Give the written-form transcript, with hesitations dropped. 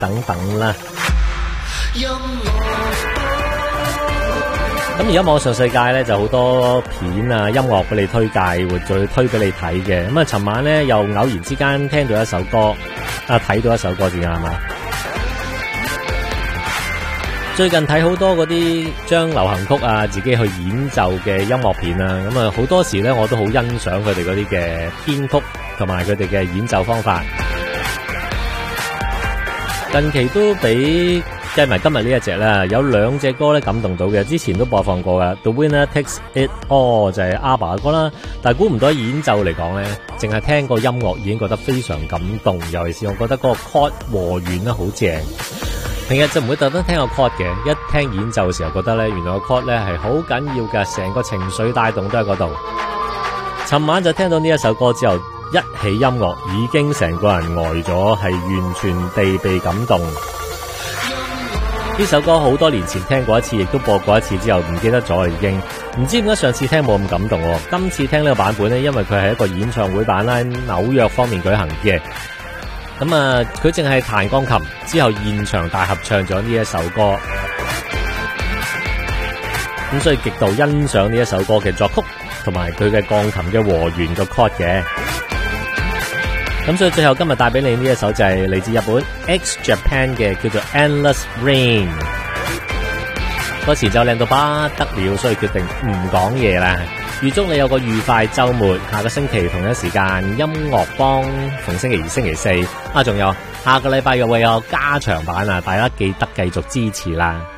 等等啦。咁而家網上世界咧就好多片啊、音樂俾你推介，會再推俾你睇嘅。咁啊，尋晚咧又偶然之間聽到一首歌，睇到一首歌先係嘛。最近睇好多嗰啲將流行曲啊自己去演奏嘅音樂片啊，咁啊好多時咧我都好欣賞佢哋嗰啲嘅編曲同埋佢哋嘅演奏方法。近期都俾計埋今日呢一隻啦，有兩隻歌咧感動到嘅，之前都播放過㗎。The Winner Takes It All 就係阿爸嘅歌啦，但係估唔到演奏嚟講咧，淨係聽個音樂已經覺得非常感動，尤其是我覺得嗰個 chord 和弦咧好正。平日就唔會特登聽個 chord 嘅，一聽演奏嘅時候覺得咧，原來個 chord 咧係好緊要嘅，成個情緒帶動都喺嗰度。尋晚就聽到呢一首歌之後，一起音樂已經成個人呆咗，係完全地被感動。呢首歌好多年前聽過一次，亦都播過一次之後唔記得咗，已經唔知點解上次聽冇咁感動喎。今次聽呢個版本呢，因為佢係一個演唱會版啦，紐約方面舉行嘅。咁啊，佢淨係彈鋼琴之後現場大合唱咗呢一首歌，咁所以極度欣賞呢一首歌嘅作曲同埋佢嘅鋼琴嘅和弦個 chord 嘅。咁所以最後今日帶俾你呢一首就係嚟自日本 X Japan 嘅，叫做 Endless Rain。個詞就靚到不得了，所以決定唔講嘢啦。預祝你有個愉快週末，下個星期同一時間音樂幫逢星期二、星期四仲有下個禮拜又會有加長版啊！大家記得繼續支持啦。